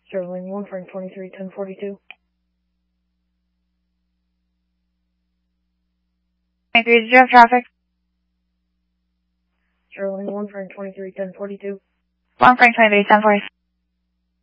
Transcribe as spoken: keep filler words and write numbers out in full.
Sterling one, Frank twenty-three, ten forty-two. twenty-three, did you have traffic? Sterling one, Frank twenty-three, ten forty-two. one, Frank twenty-three, ten forty.